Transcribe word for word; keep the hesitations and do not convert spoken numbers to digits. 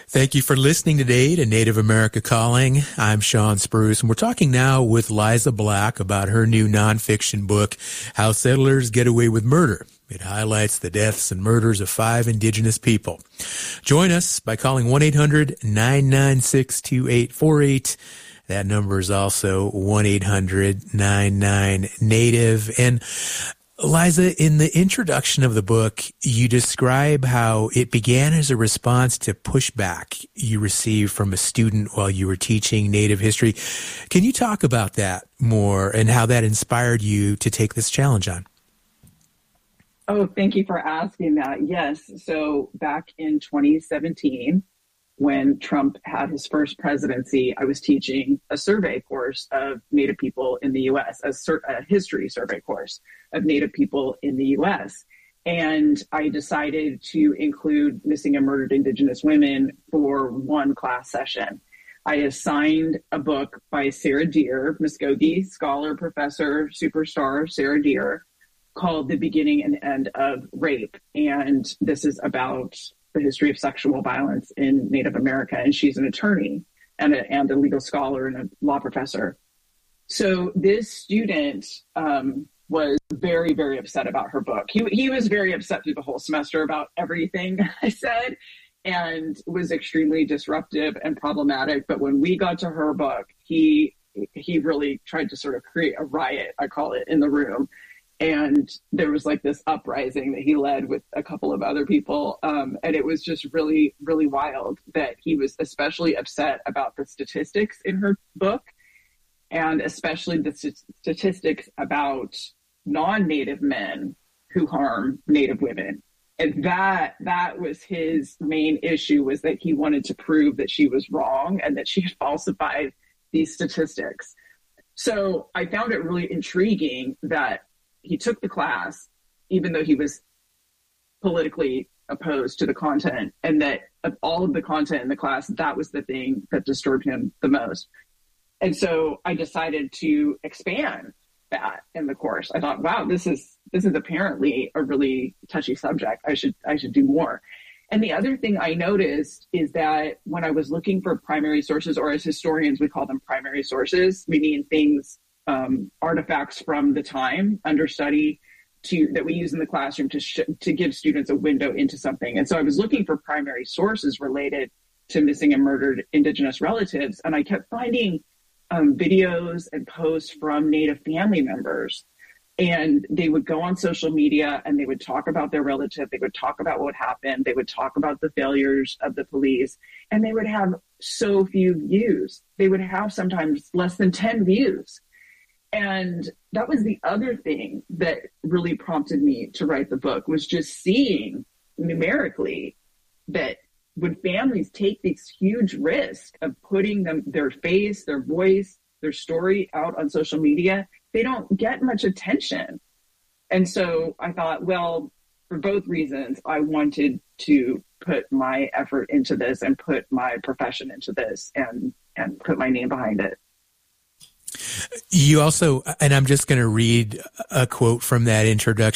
Thank you for listening today to Native America Calling. I'm Sean Spruce, and we're talking now with Liza Black about her new nonfiction book, How Settlers Get Away with Murder. It highlights the deaths and murders of five indigenous people. Join us by calling one eight hundred nine nine six two eight four eight. That number is also one eight hundred nine nine NATIVE. And Liza, in the introduction of the book, you describe how it began as a response to pushback you received from a student while you were teaching Native history. Can you talk about that more and how that inspired you to take this challenge on? Oh, thank you for asking that. Yes. So back in twenty seventeen, when Trump had his first presidency, I was teaching a survey course of Native people in the U S, a, sur- a history survey course of Native people in the U S. And I decided to include missing and murdered Indigenous women for one class session. I assigned a book by Sarah Deer, Muskogee scholar, professor, superstar Sarah Deer, called The Beginning and End of Rape. And this is about the history of sexual violence in Native America. And she's an attorney and a, and a legal scholar and a law professor. So this student um, was very, very upset about her book. He, he was very upset through the whole semester about everything I said and was extremely disruptive and problematic. But when we got to her book, he he really tried to sort of create a riot, I call it, in the room. And there was like this uprising that he led with a couple of other people. Um, and it was just really, really wild that he was especially upset about the statistics in her book, and especially the st- statistics about non-Native men who harm Native women. And that that was his main issue, was that he wanted to prove that she was wrong and that she had falsified these statistics. So I found it really intriguing that he took the class, even though he was politically opposed to the content, and that of all of the content in the class, that was the thing that disturbed him the most. And so I decided to expand that in the course. I thought, wow, this is this is apparently a really touchy subject. I should I should do more. And the other thing I noticed is that when I was looking for primary sources, or as historians we call them primary sources, meaning things Um, artifacts from the time under study to that we use in the classroom to sh- to give students a window into something. And so I was looking for primary sources related to missing and murdered Indigenous relatives, and I kept finding um, videos and posts from Native family members. And they would go on social media and they would talk about their relative. They would talk about what happened. They would talk about the failures of the police, and they would have so few views. They would have sometimes less than ten views. And that was the other thing that really prompted me to write the book, was just seeing numerically that when families take this huge risk of putting them, their face, their voice, their story out on social media, they don't get much attention. And so I thought, well, for both reasons, I wanted to put my effort into this and put my profession into this and, and put my name behind it. You also, and I'm just going to read a quote from that introduction.